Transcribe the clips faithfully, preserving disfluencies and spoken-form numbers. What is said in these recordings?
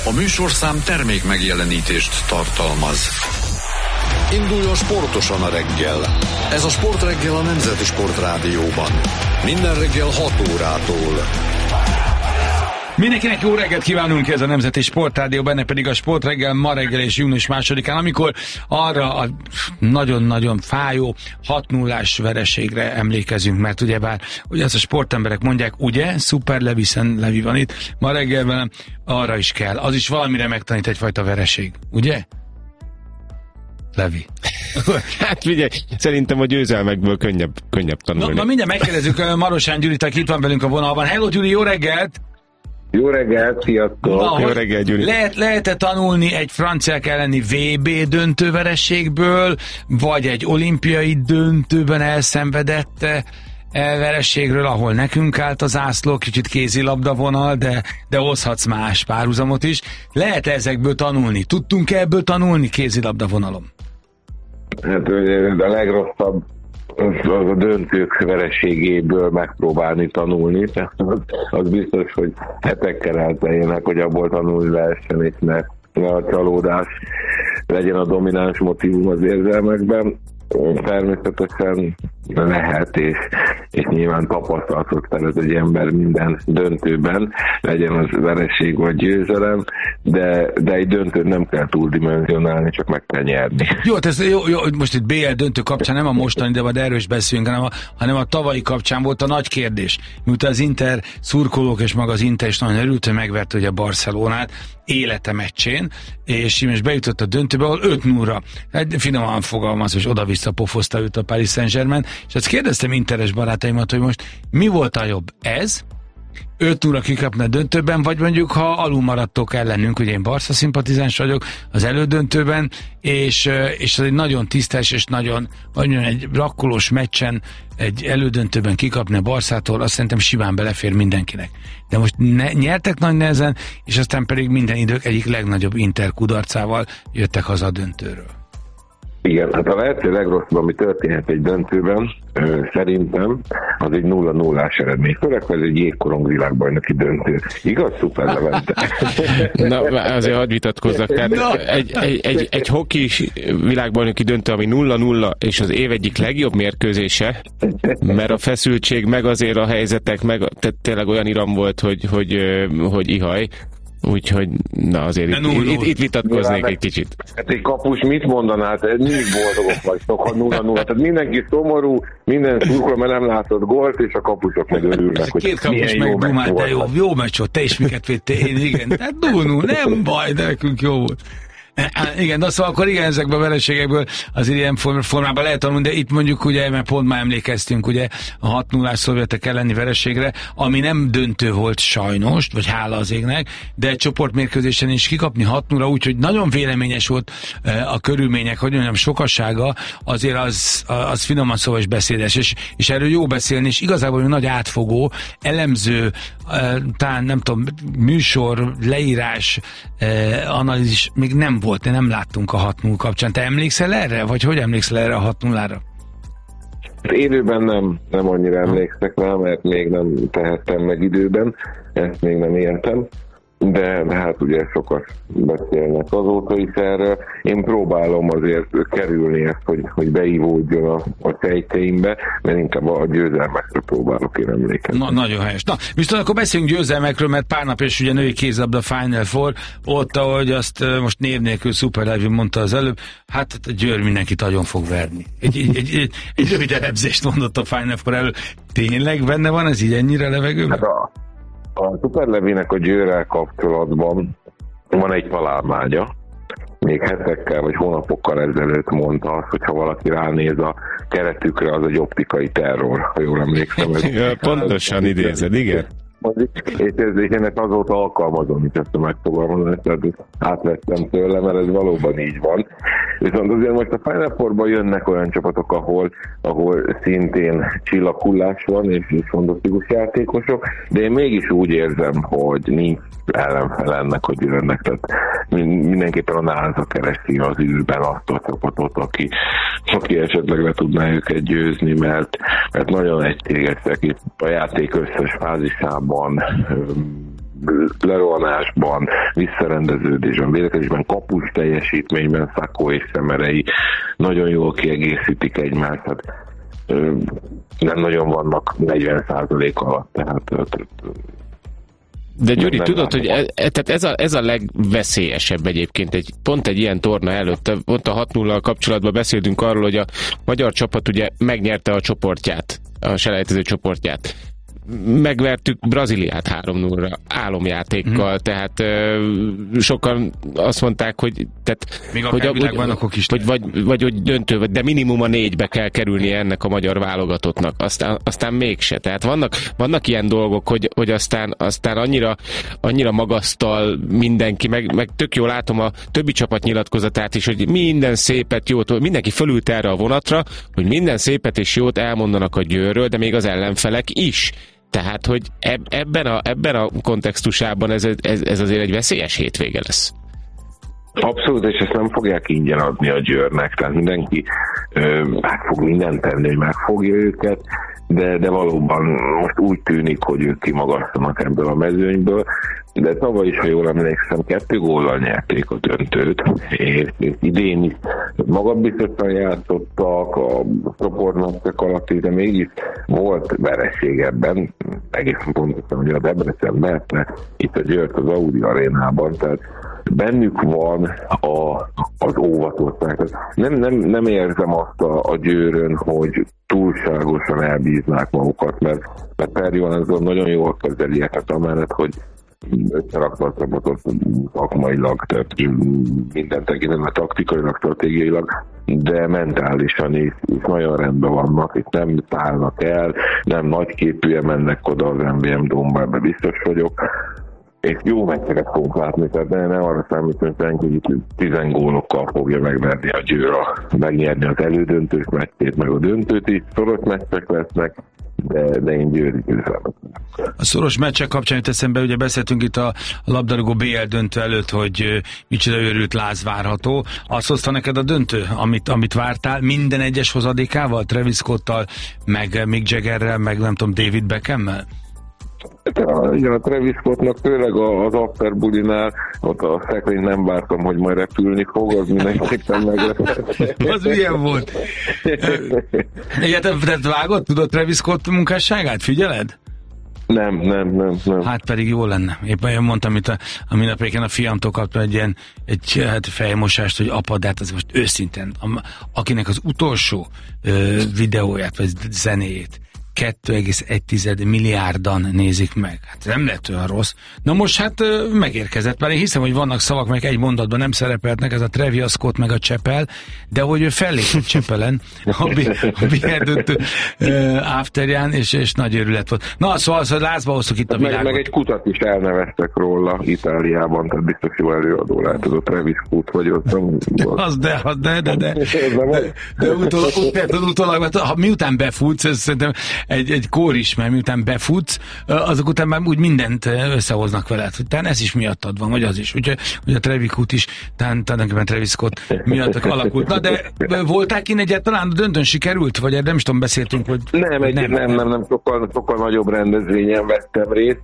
A műsorszám termék megjelenítést tartalmaz. Induljon sportosan a reggel. Ez a Sportreggel a Nemzeti Sportrádióban. Minden reggel hat órától. Mindenkinek jó reggelt kívánunk, ez a Nemzeti Sportrádió, benne pedig a Sportreggel ma reggel és június másodikán, amikor arra a nagyon-nagyon fájó hat nullás vereségre emlékezünk, mert ugyebár, ugye azt a sportemberek mondják, ugye, szuper Levi, Szent Levi van itt, ma reggel velem, arra is kell, az is valamire megtanít egyfajta vereség, ugye? Levi. Hát figyelj, szerintem a győzelmekből könnyebb, könnyebb tanulni. Na, na mindjárt megkérdezzük Marosán Gyurit, aki itt van velünk a vonalban. Hello Gyuri, jó reggelt! Jó reggelt, sziasztok! Na, jó reggelt, Gyuri! Lehet, lehet-e tanulni egy franciák elleni vé bé döntővereségből, vagy egy olimpiai döntőben elszenvedett vereségről, ahol nekünk állt az ászló, kicsit kézilabda vonal, de, de hozhatsz más párhuzamot is. Lehet ezekből tanulni? Tudtunk -e ebből tanulni kézilabda vonalon? Hát a legrosszabb az, az a döntők vereségéből megpróbálni tanulni. Az, az biztos, hogy hetekkel elteljenek, hogy abból tanulni lehessen, és ne, ne a csalódás legyen a domináns motívum az érzelmekben. Természetesen lehet, és, és nyilván tapasztalatot szerez egy ember minden döntőben, legyen az vereség vagy győzelem, de, de egy döntőt nem kell túldimenzionálni, csak meg kell nyerni. Jó, ez jó, jó, most itt bé el döntő kapcsán nem a mostani, de majd erről is beszélünk, hanem a, hanem a tavalyi kapcsán volt a nagy kérdés. Miután az Inter szurkolók és maga az Inter is nagyon örült, hogy megverte ugye a Barcelonát élete meccsén, és most bejutott a döntőbe, ahol öt nullra, hát finoman fogalmaz, és oda-vissza pofozta őt a Paris Saint-Germain, és azt kérdeztem interes barátaimat, hogy most mi volt a jobb? Ez? öt nullra kikapna a döntőben, vagy mondjuk, ha alul maradtok ellenünk, ugye én Barca szimpatizáns vagyok az elődöntőben, és, és ez egy nagyon tisztes, és nagyon, nagyon egy rakkolós meccsen, egy elődöntőben kikapni a Barszától, azt szerintem simán belefér mindenkinek. De most ne, nyertek nagy nehezen, és aztán pedig minden idők egyik legnagyobb Inter kudarcával jöttek haza a döntőről. Igen, hát a lehető legrosszabb, ami történhet egy döntőben, ö, szerintem, az egy nulla nullás eredmény. Főleg, ez egy jégkorong világbajnoki döntő. Igaz, szuper Levente? Na, azért hadd vitatkozzak. Tehát egy, egy, egy, egy hoki világbajnoki döntő, ami nulla nulla, és az év egyik legjobb mérkőzése, mert a feszültség, meg azért a helyzetek, meg tehát tényleg olyan iram volt, hogy, hogy, hogy ihaj. Úgyhogy, na azért itt, itt, itt vitatkoznék egy kicsit. Hát egy kapus mit mondaná? Hát mindig boldogok vagytok, ha nulla nulla. Tehát mindenki szomorú, minden szurkol, mert nem látott gólt, és a kapusok meg örülnek, hogy két kapus meg Dumát, de jó, jó meccs volt, te is miket védtél, én igen. Tehát nulla nulla, nem baj, de nekünk jó volt. Igen, de szóval akkor igen, ezekben a vereségekből azért ilyen formában lehet tanulni, de itt mondjuk ugye, mert pont már emlékeztünk ugye a hat nullás szovjetek elleni vereségre, ami nem döntő volt sajnos, vagy hála az égnek, de egy csoportmérkőzésen is kikapni hat nulla, úgyhogy nagyon véleményes volt a körülmények, hogy mondjam, sokassága, azért az, az finoman szóval is beszédes, és, és erről jó beszélni, és igazából nagy átfogó, elemző, talán nem tudom, műsor, leírás, analízis még nem volt, nem láttunk a hat null kapcsán. Te emlékszel erre? Vagy hogy emlékszel erre a hat nullára? Élőben nem, nem annyira emlékszek rá, mert még nem tehettem meg időben, ezt még nem értem, de hát ugye sokat beszélnek azóta is erről. Én próbálom azért kerülni ezt, hogy, hogy beívódjon a, a sejteimbe, mert inkább a győzelmekre próbálok én emlékezni. Na, nagyon helyes. Na, viszont akkor beszéljünk győzelmekről, mert pár nap és ugye női kézilabda Final Four, ott, ahogy azt most név nélkül Szuper Levi mondta az előbb, hát a Győr mindenkit nagyon fog verni. Egy, egy, egy, egy, egy rövid elemzést mondott a Final Four elő. Tényleg benne van ez így ennyire levegőben? Hát a A Szuper Levinek a Győrrel kapcsolatban van egy találmánya. Még hetekkel vagy hónapokkal ezelőtt mondta azt, hogyha valaki ránéz a keretükre, az egy optikai terror, ha jól emlékszem. Ez ja, pontosan idézed, igen. És ez, én ezt azóta alkalmazom, itt ezt a megfogalmazást, tehát átvettem tőle, mert ez valóban így van. Viszont azért most a Final Fourban jönnek olyan csapatok, ahol, ahol szintén csillaghullás van, és, és fantasztikus játékosok, de én mégis úgy érzem, hogy nincs ellenfel ennek, hogy jönnek. Tehát mindenképpen a náza keresi az űrben azt a csapatot, aki, aki esetleg le tudná őket győzni, mert, mert nagyon egységesek itt a játék összes fázisában, lerohanásban, visszarendeződésben, védekezésben, kapus teljesítményben Szakó és Szemerei nagyon jól kiegészítik egymást, hát nem nagyon vannak negyven százalék alatt, tehát de Gyuri, tudod, hogy ez, tehát ez, a, ez a legveszélyesebb egyébként, egy, pont egy ilyen torna előtt, pont a hat nullal kapcsolatban beszéltünk arról, hogy a magyar csapat ugye megnyerte a csoportját, a selejtező csoportját. Megvertük Brazíliát három nullra álomjátékkal, mm. tehát uh, sokan azt mondták, hogy tehát, még hogy, a világbajnokok is vagy, vagy, vagy hogy döntő, de minimum a négybe kell kerülnie ennek a magyar válogatottnak, aztán, aztán mégse. Tehát vannak, vannak ilyen dolgok, hogy, hogy aztán, aztán annyira, annyira magasztal mindenki, meg, meg tök jól látom a többi csapat nyilatkozatát is, hogy minden szépet, jót, mindenki fölült erre a vonatra, hogy minden szépet és jót elmondanak a Győrről, de még az ellenfelek is. Tehát, hogy ebben a, ebben a kontextusában ez, ez, ez azért egy veszélyes hétvége lesz. Abszolút, és ezt nem fogják ingyen adni a Győrnek, tehát mindenki ö, meg fog mindent tenni, hogy megfogja őket, de, de valóban most úgy tűnik, hogy ők kimagasztanak ebből a mezőnyből, de tavaly is, ha jól emlékszem, kettő góllal nyerték a döntőt, és idén is magabiztosan játszottak a csoportmeccsek alatt, de mégis volt vereség ebben, egészen pontosan, hogy a Debrecen verte itt a Győrt az Audi arénában, tehát bennük van a, az óvatosság. Nem, nem, nem érzem azt a, a Győrön, hogy túlságosan elbíznák magukat, mert, mert Per Johansson nagyon jól kezeli ezt, amellett, hogy összerakta a csapatot szakmailag, tehát minden tekintetben taktikailag, stratégiailag, de mentálisan is, is nagyon rendben vannak, itt nem szállnak el, nem nagyképűen mennek oda az em vé em Dome-ba, ebbe biztos vagyok, és jó meccseket fogunk látni, tehát ne, ne arra számítunk, hogy itt tíz gólokkal fogja megverni a Győr, megnyerni az elődöntős meccsét, meg a döntőt is, szoros meccsek lesznek, de, de én Győri győzelmet. A szoros meccsek kapcsán jut eszembe, ugye beszéltünk itt a, a labdarúgó bé el döntő előtt, hogy micsoda őrült láz várható. Azt hozta neked a döntő, amit, amit vártál, minden egyes hozadékával, Travis Scottal, meg Mick Jaggerrel, meg nem tudom, David Beckham-mel? Igen, a Travis Scottnak főleg az after bulinál, ott a szekrényt nem vártam, hogy majd repülni fog, az mindenképpen meglepett. Az milyen volt? Igen, te, te vágod, tudod Travis Scott munkásságát? Figyeled? Nem, nem, nem, nem. Hát pedig jó lenne. Éppen én mondtam itt a, a minapéken a fiamtól kaptam egy ilyen egy, hát fejmosást, hogy apa, de hát ez most őszintén, a, akinek az utolsó ö, videóját, vagy zenéjét kettő egész egy milliárdan nézik meg. Hát nem lett olyan rossz. Na most hát megérkezett, mert én hiszem, hogy vannak szavak, meg egy mondatban nem szerepeltnek, ez a Travis Scott meg a Csepel, de hogy ő fellépett Csepelen a bé el döntő afterján, és, és nagy örület volt. Na, szóval, szóval lázba hoztuk itt a meg, világot. Meg egy kutat is elneveztek róla Itáliában, tehát biztos jó előadó lehet, az a Travis Scott vagy ott. Az de, az de, de, de. De, de utólag, utólag, ha miután befutsz, ez szerintem egy, egy kór is, mert miután befutsz, azok után már úgy mindent összehoznak veled. Tehát ez is miattad van, vagy az is. Úgyhogy hogy a Travis Scott is, tulajdonképpen Travis Scott miatt alakult. Na de voltál kint egyáltalán, a döntőn sikerült? Vagy nem is tudom, beszéltünk, hogy... Nem, egy, nem, nem, nem, nem sokkal, sokkal nagyobb rendezvényen vettem részt.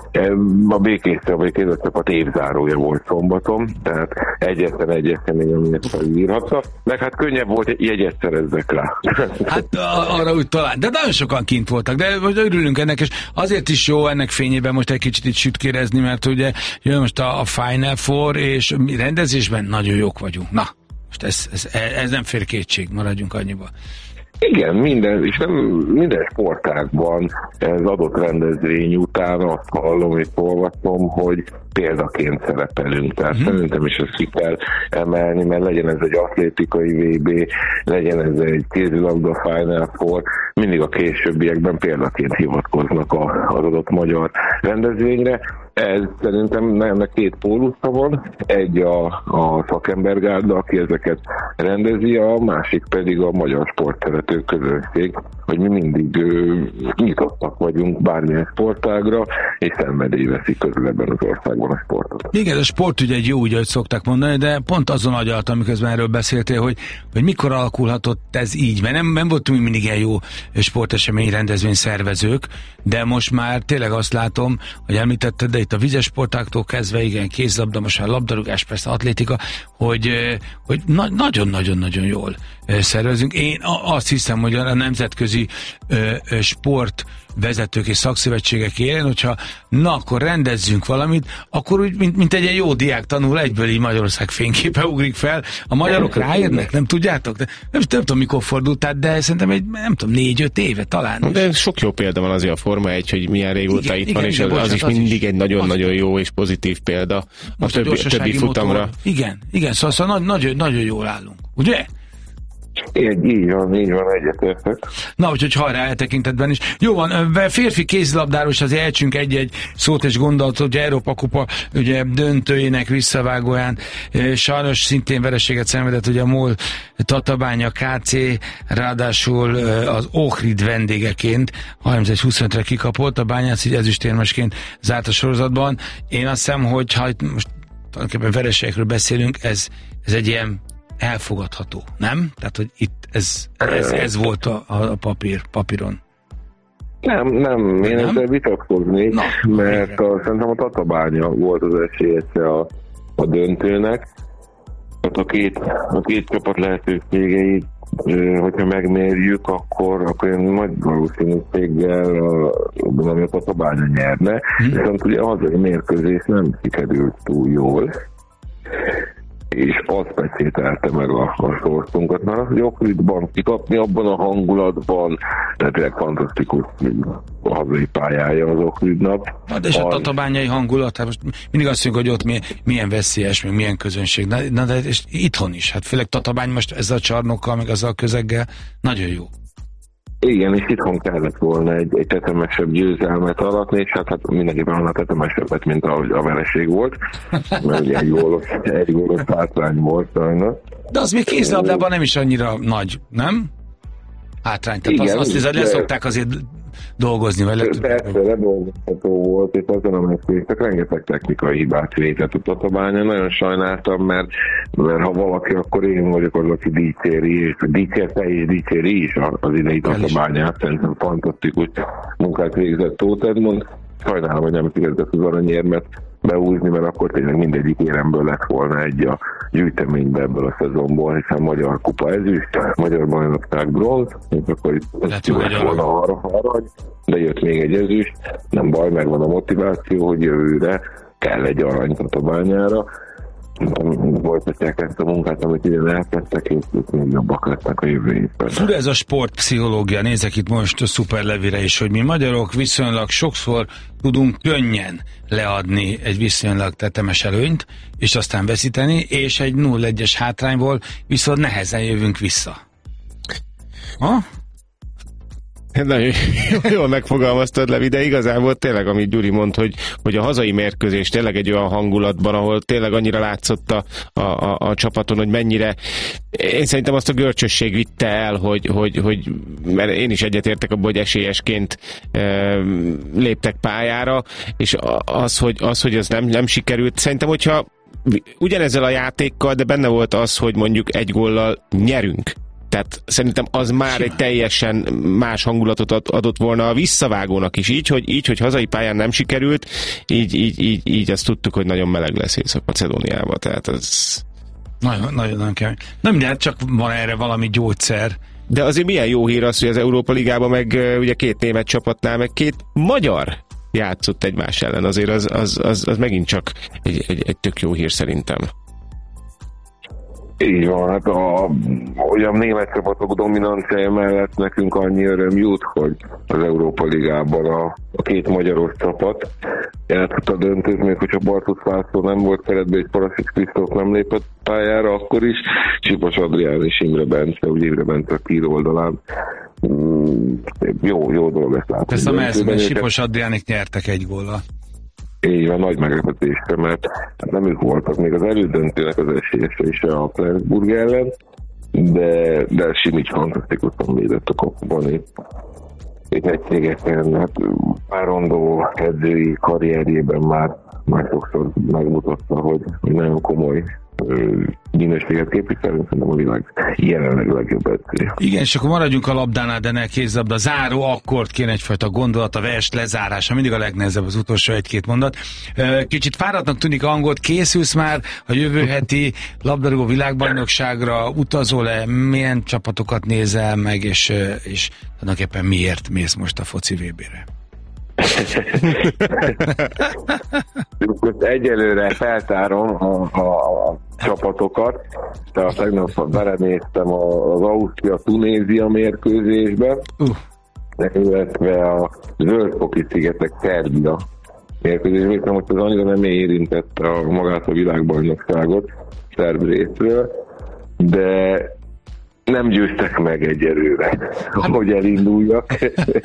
A Békészre, vagy kézzel csapat évzárója volt szombaton, tehát egyetlen egy esemény, amiért felírhatta, meg hát könnyebb volt jegyet szerezzek rá. Hát arra úgy talán, de nagyon sokan kint voltak, de most örülünk ennek, és azért is jó ennek fényében most egy kicsit itt sütkérezni, mert ugye jön most a, a Final Four, és rendezésben nagyon jók vagyunk. Na, most ez, ez, ez nem fér kétség, maradjunk annyiba. Igen, minden, és nem minden sportágban ez adott rendezvény után azt hallom és olvasom, hogy példaként szerepelünk. Tehát mm. szerintem is ezt ki kell emelni, mert legyen ez egy atlétikai vé bé, legyen ez egy kézilabda Final Four, mindig a későbbiekben példaként hivatkoznak az adott magyar rendezvényre. Ez szerintem ennek két pólusza van, egy a, a szakembergárda, aki ezeket rendezi, a másik pedig a magyar sportszerető közönség, hogy mi mindig ö, nyitottak vagyunk bármilyen sportágra, és szenvedély veszik közül ebben az országban a sportot. Igen, a sport ugye egy jó ügy, hogy szokták mondani, de pont azon agyaltam, miközben erről beszéltél, hogy, hogy mikor alakulhatott ez így, mert nem, nem voltunk mindig ilyen jó sportesemény rendezvény szervezők, de most már tényleg azt látom, hogy említetted, de itt a vizes sportáktól kezdve, igen, kézlabda, most már labdarúgás, persze atlétika, hogy, hogy na- nagyon-nagyon-nagyon jól szervezünk. Én azt hiszem, hogy a nemzetközi sport vezetők és szakszövetségek élén, hogyha na, akkor rendezzünk valamit, akkor úgy, mint, mint egy jó diák tanul, egyből így Magyarország fényképe ugrik fel. A magyarok ráérnek, nem tudjátok? De nem, nem tudom, mikor fordult át, de szerintem egy, nem tudom, négy-öt éve talán. De sok jó példa van azért a Forma egy, hogy milyen régóta igen, itt igen, van, és az, bocsánat, az is az mindig is. Egy nagyon-nagyon jó és pozitív példa a többi, többi futamra. Motor. Igen, igen, szóval, szóval nagyon, nagyon jól állunk, ugye? Így, így van, így van, egyetértek. Na, úgyhogy hajrá eltekintetben is. Jó van, férfi kézilabdáros azért ejtsünk egy-egy szót és gondolatot, hogy Európa Kupa ugye döntőjének visszavágóján sajnos szintén vereséget szenvedett, ugye a MOL Tatabánya ká cé, ráadásul az Ohrid vendégeként harmincegy huszonötre kikapott, a Bányász így ezüstérmesként zárt a sorozatban. Én azt hiszem, hogy ha itt most tulajdonképpen vereségekről beszélünk, ez, ez egy ilyen elfogadható, nem? Tehát, hogy itt ez, ez, ez volt a, a papír, papíron. Nem, nem, én nem? ezzel vitatkoznék, mert a, szerintem a Tatabánya volt az esélyese a, a döntőnek. Hát a két, a két csapat lehetőségeit, hogyha megmérjük, akkor, akkor én nagy valószínűséggel a, a Tatabánya nyerne, hmm. viszont ugye az a mérkőzés nem sikerült túl jól, és azt pecsételte meg a, a sorsunkat, mert az, hogy Ohridban kikapni abban a hangulatban, tehát tényleg fantasztikus a hazai pályája az Ohridnak. Hát és a tatabányai hangulat, hát most mindig azt mondjuk, hogy ott milyen, milyen veszélyes, meg milyen közönség, na, na de és itthon is, hát főleg Tatabány most ezzel a csarnokkal, meg ezzel a közeggel, nagyon jó. Igen, és itthon kellett volna egy, egy tetemesebb győzelmet aratni, és hát, hát mindenképpen annál tetemesebbet, mint ahogy a vereség volt, mert ugye egy gólos, egy gólos hátrány volt sajnos. De az még kézlabdában nem is annyira nagy, nem? Hátrány, tehát igen, azt, azt de... leszokták azért dolgozni, vagy lehet... Persze, ledolgozható volt, és azon a meccsvétek rengeteg technikai hibát végzett a Tatabánya. Nagyon sajnáltam, mert, mert ha valaki, akkor én vagyok az, aki dicséri, és dicsérte és dicséri is az idei Tatabányát. Szerintem fantasztikus munkát végzett Tóth Edmond. Sajnálom, hogy nem sikerült az aranyérmet beúzni, mert akkor tényleg mindegyik éremből lett volna egy a gyűjteménybe ebből a szezonból, hiszen Magyar Kupa ezüst, Magyar Bajnokság bronz, és akkor itt lett volna arra arany, de jött még egy ezüst, nem baj, megvan a motiváció, hogy jövőre kell egy arany Tatabányára. Folytatják ezt a munkát, amit ide elkezdtek, és még jobbak lesznek a jövő évben. Fura ez a sportpszichológia, nézek itt most a Super Levire is, hogy mi magyarok viszonylag sokszor tudunk könnyen leadni egy viszonylag tetemes előnyt, és aztán veszíteni, és egy nulla egyes hátrányból viszont nehezen jövünk vissza. Ha? Nagyon jól megfogalmaztad, Levi, de igazából tényleg, amit Gyuri mond, hogy, hogy a hazai mérkőzés tényleg egy olyan hangulatban, ahol tényleg annyira látszott a, a, a, a csapaton, hogy mennyire, én szerintem azt a görcsösség vitte el, hogy, hogy, hogy mert én is egyetértek abban, hogy esélyesként e, léptek pályára, és az, hogy, az, hogy ez nem, nem sikerült, szerintem, hogyha ugyanezzel a játékkal, de benne volt az, hogy mondjuk egy góllal nyerünk. Tehát szerintem az már egy teljesen más hangulatot adott volna a visszavágónak is. Így, hogy, így, hogy hazai pályán nem sikerült, így, így, így, így azt tudtuk, hogy nagyon meleg lesz Észak-Macedóniában. Tehát az... Nagyon, nagyon, nagyon kemény. Nem, de csak van erre valami gyógyszer. De azért milyen jó hír az, hogy az Európa Ligában meg ugye két német csapatnál, meg két magyar játszott egymás ellen. Azért az, az, az, az megint csak egy, egy, egy tök jó hír szerintem. Így van, hát a, olyan német csapatok dominanciája mellett nekünk annyi öröm jut, hogy az Európa Ligában a, a két magyaros csapat játszott a döntőt, még hogyha Bartusz László nem volt keretben, és Paraszics Krisztóf nem lépett pályára, akkor is Sipos Adrián és Imre Bence, ugye Imre Bence a kír oldalán. Mm, jó, jó dolog ezt látni. Ezt a mezőben Sipos Adriánik nyertek egy góllal. Így van, nagy meglepetésre, mert nem ők voltak még az elődöntőnek az esélyese is a Flensburg ellen, de, de Simics fantasztikusan védett a kapuban itt. Itt egységesen, hát Párondó edzői karrierjében már, már sokszor megmutatta, hogy nagyon komoly minőséget képviselni, szerintem a világ jelenleg legjobb edző. Igen, és akkor maradjunk a labdánál, de ne kézlabda. Záró akkord kéne egyfajta gondolat, a vers lezárása, mindig a legnehezebb az utolsó egy-két mondat. Kicsit fáradtnak tűnik a hangot, készülsz már a jövő heti labdarúgó világbajnokságra, utazol-e, milyen csapatokat nézel meg, és, és tulajdonképpen miért mész most a foci vé bére? Egyelőre feltárom a, a, a csapatokat, tehát tegnap belenéztem az Ausztria-Tunézia mérkőzésbe, uh. illetve a Zöld-foki-szigetek Szerbia mérkőzésbe, most az annyira nem érintette a, magát a világbajnokságot szerb részről, de nem győztek meg egyelőre, hogy elinduljak.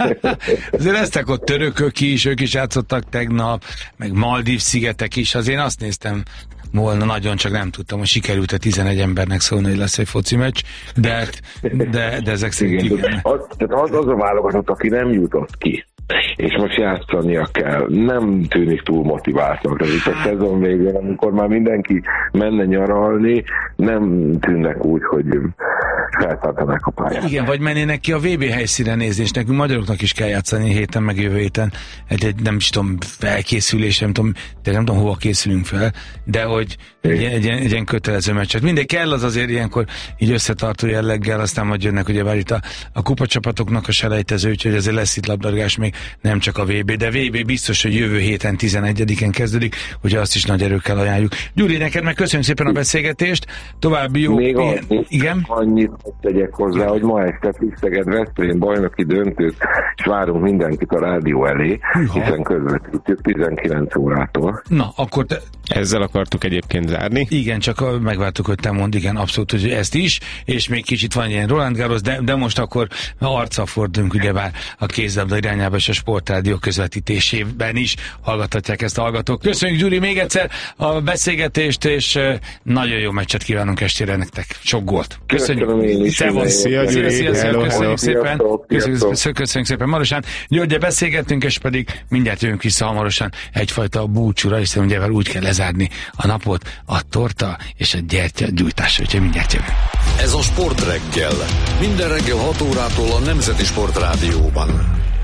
Azért lesztek ott törökök is, ők is játszottak tegnap, meg Maldív-szigetek is, azért én azt néztem volna nagyon, csak nem tudtam, hogy sikerült a tizenegy embernek szólni, hogy lesz egy foci meccs, de, de, de ezek szerint igen. igen. Az, az, az a válogatott, aki nem jutott ki, és most játszania kell. Nem tűnik túl motiváltnak. Ez itt a szezon végén, amikor már mindenki menne nyaralni, nem tűnnek úgy, hogy feltartanák a pályát. Igen, vagy mennének ki a vé bé helyszínen nézni, és nekünk magyaroknak is kell játszani héten, meg jövő héten. Egy, egy nem is tudom, felkészülés, nem tudom, de nem tudom, hova készülünk fel, de hogy egy, egy, egy ilyen kötelező meccset. Mindegy kell az azért ilyenkor így összetartó jelleggel, aztán majd jönnek ugye vár itt a, a kupacsapatoknak a selejtező, úgyhogy azért lesz itt labdarúgás még nem csak a vé bé, de vé bé biztos, hogy jövő héten tizenegyedikén kezdődik, ugye azt is nagy erőkkel ajánljuk. Gyuri, neked meg köszönjük szépen a beszélgetést, további jó... Még ilyen, annyi, igen? annyit tegyek hozzá, hogy ma este Szeged-Veszprém bajnoki döntőt, és várunk mindenkit a rádió elé, Hűha. hiszen közvetítjük tizenkilenc órától. Na, akkor te... Ezzel akartuk egyébként zárni. Igen, csak megvártuk, hogy te mondd, igen, abszolút, hogy ezt is, és még kicsit van ilyen Roland Garros, de, de most akkor arccal fordulunk ugyebár a kézlabda irányába, és a Sportrádió közvetítésében is hallgathatják ezt a hallgatók. Köszönjük, Gyuri, még egyszer a beszélgetést, és nagyon jó meccset kívánunk estére nektek. Sok gólt. Köszönjük. Szevasz. Szia, Gyuri. Szia, szia, hello, köszönjük hello. szépen. Köszönjük, köszönjük szépen Marosán. Györgyel beszélgettünk, és pedig mindjárt jövünk vissza hamarosan egyfajta búcsúra, hiszen ugye úgy kell lezárni a napot, a torta és a gyertya gyújtásra, úgyhogy mindjárt jövünk. Ez a Sportreggel. Minden reggel hat órától a Nemzeti Sportrádióban.